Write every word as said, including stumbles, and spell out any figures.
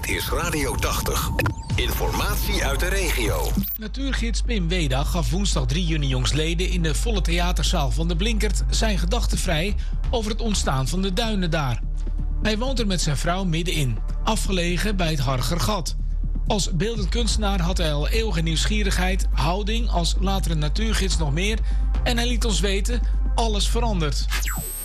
Dit is Radio tachtig. Informatie uit de regio. Natuurgids Pim Weda gaf woensdag drie juni jongstleden in de volle theaterzaal van de Blinkert zijn gedachten vrij over het ontstaan van de duinen daar. Hij woont er met zijn vrouw middenin, afgelegen bij het Hargergat. Als beeldend kunstenaar had hij al eeuwige nieuwsgierigheid, houding, als latere natuurgids nog meer, en hij liet ons weten, alles verandert.